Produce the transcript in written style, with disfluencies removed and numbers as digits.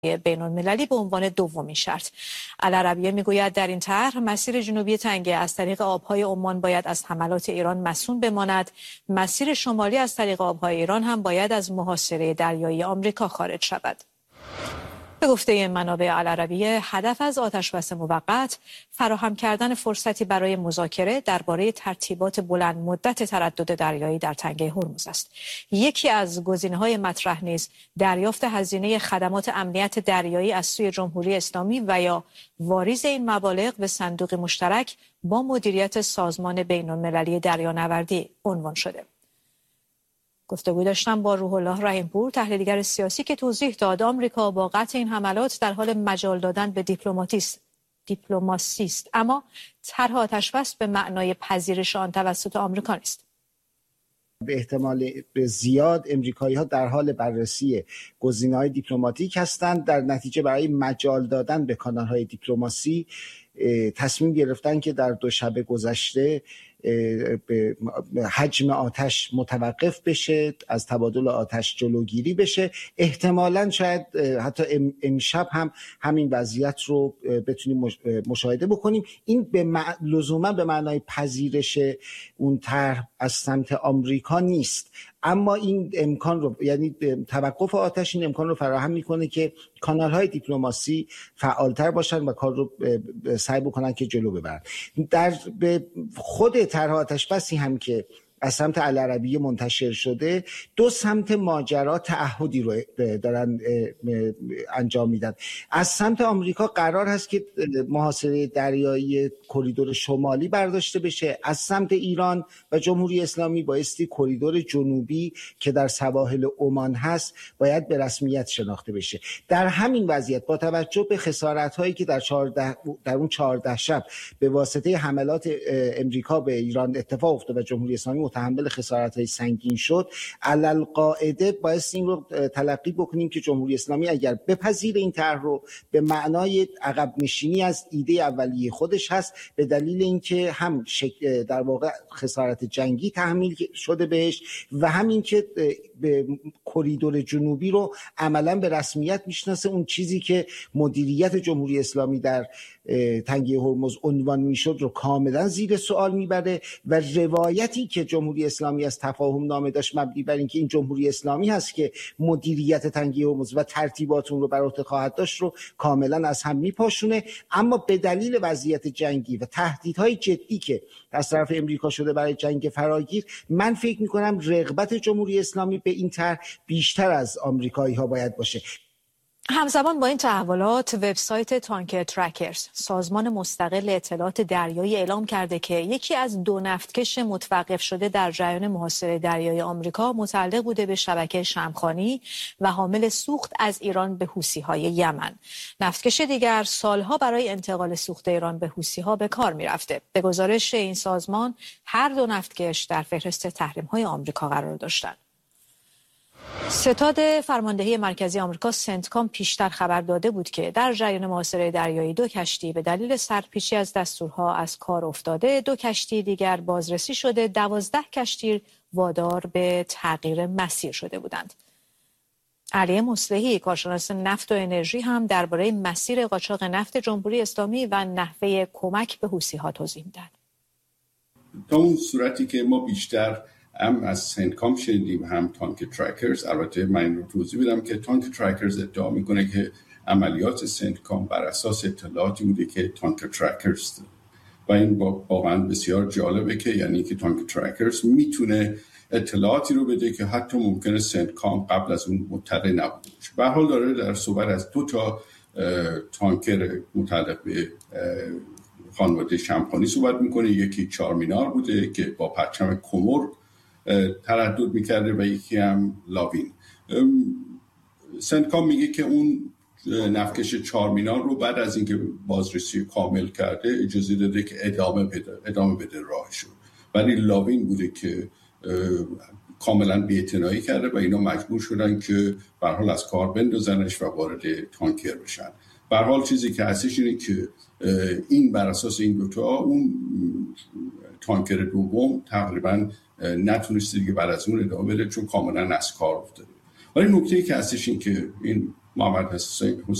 بین‌المللی به عنوان دومین شرط. العربیه میگوید در این طرح مسیر جنوبی تنگه از طریق آبهای عمان باید از حملات ایران مصون بماند. مسیر شمالی از طریق آبهای ایران هم باید از محاصره دریایی آمریکا خارج شود. به گفته منابع العربیه، هدف از آتشبس موقت فراهم کردن فرصتی برای مذاکره درباره ترتیبات بلند مدت تردد دریایی در تنگه هرمز است. یکی از گزینه‌های مطرح نیز دریافت هزینه خدمات امنیت دریایی از سوی جمهوری اسلامی و یا واریز این مبالغ به صندوق مشترک با مدیریت سازمان بین‌المللی دریانوردی عنوان شده. گفتگو داشتم با روح الله رحیم‌پور، تحلیلگر سیاسی، که توضیح داد آمریکا با قطع این حملات در حال مجال دادن به دیپلماسی است، اما طرح آتشبس به معنای پذیرش آن توسط آمریکا نیست. به احتمال زیاد امریکایی‌ها در حال بررسی گزینه‌های دیپلماتیک هستند. در نتیجه برای مجال دادن به کانال‌های دیپلماسی تصمیم گرفتن که در 2 شب گذشته به حجم آتش متوقف بشه، از تبادل آتش جلوگیری بشه. احتمالاً شاید حتی امشب هم همین وضعیت رو بتونیم مشاهده بکنیم. این لزوما به معنای پذیرش اون طرح از سمت آمریکا نیست، اما این امکان رو، یعنی توقف آتش این امکان رو فراهم میکنه که کانال‌های دیپلماسی فعالتر باشن و کار رو سعی بکنن که جلو ببرن. در خود طرح آتشبسی هم که از سمت العربیه منتشر شده، 2 سمت ماجرا تعهدی رو دارن انجام میدن. از سمت آمریکا قرار هست که محاصره دریایی کریدور شمالی برداشته بشه، از سمت ایران و جمهوری اسلامی بایستی کریدور جنوبی که در سواحل عمان هست باید به رسمیت شناخته بشه. در همین وضعیت با توجه به خسارت‌هایی که در اون 14 شب به واسطه حملات امریکا به ایران اتفاق افتاد و جمهوری اسلامی متحمل خسارت‌های سنگین شد، علالقاعده باید این رو تلقی بکنیم که جمهوری اسلامی اگر بپذیر این طرح رو به معنای عقب نشینی از ایده اولیه خودش هست، به دلیل اینکه هم در واقع خسارت جنگی تحمیل شده بهش و همین که به کریدور جنوبی رو عملاً به رسمیت میشناسه. اون چیزی که مدیریت جمهوری اسلامی در تنگه هرمز عنوان میشد رو کاملا زیر سوال میبره و روایتی که جمهوری اسلامی از تفاهم نامه داشت مبنی بر اینکه این جمهوری اسلامی هست که مدیریت تنگه هرمز و ترتیبات اون رو بر عهده خواهد داشت رو کاملا از هم میپاشونه. اما به دلیل وضعیت جنگی و تهدیدهای جدی که از طرف امریکا شده برای جنگ فراگیر، من فکر میکنم رغبت جمهوری اسلامی به این طرح بیشتر از آمریکایی ها باید باشه. همزمان با این تحولات، وبسایت تانکر ترکرز، سازمان مستقل اطلاعات دریایی، اعلام کرده که یکی از 2 نفتکش متوقف شده در جریان محاصره دریایی آمریکا متعلق بوده به شبکه شمخانی و حامل سوخت از ایران به حوثی‌های یمن. نفتکش دیگر سالها برای انتقال سوخت ایران به حوثی‌ها به کار می‌رفته. به گزارش این سازمان، هر 2 نفتکش در فهرست تحریم‌های آمریکا قرار داشتند. ستاد فرماندهی مرکزی آمریکا سنتکام پیشتر خبر داده بود که در جریان محاصره دریایی 2 کشتی به دلیل سرپیچی از دستورها از کار افتاده، 2 کشتی دیگر بازرسی شده، 12 کشتی وادار به تغییر مسیر شده بودند. علی مصلحی، کارشناس نفت و انرژی، هم درباره مسیر قاچاق نفت جمهوری اسلامی و نحوه کمک به حوثی‌ها توضیح می‌داد. تا اون صورتی که ما بیشتر هم از سنتکام شنیدیم هم تانکر ترکرز. البته من این رو توضیح بدم که تانکر ترکرز ادعا میکنه که عملیات سنتکام بر اساس اطلاعاتی بوده که تانکر ترکرز داره و این واقعا بسیار جالبه که یعنی که تانکر ترکرز میتونه اطلاعاتی رو بده که حتی ممکنه سنتکام قبل از اون مطلع نبوده باشه. به هر حال داره در صحبت از 2 تا تانکر متعلق به خانواده شمخانی صحبت میکنه. یکی 4 مینار بوده که با پرچم کومور تردد میکرده و یکی هم لاوین. سنتکام میگه که اون نفتکش 4 مینار رو بعد از اینکه بازرسی کامل کرده اجازه داده که ادامه بده راهشو، ولی لاوین بوده که کاملا بی‌اعتنایی کرده و اینا مجبور شدن که به هر حال از کار بندازنش و وارد تانکر بشن. به هر حال چیزی که هستش اینه که این بر اساس این 2 تا اون تانکر دوم تقریبا نتونسته دیگه بعد از اون ادامه بده چون کاملا از کار افتاده. ولی نکته‌ای که هستش این که این محمد حسین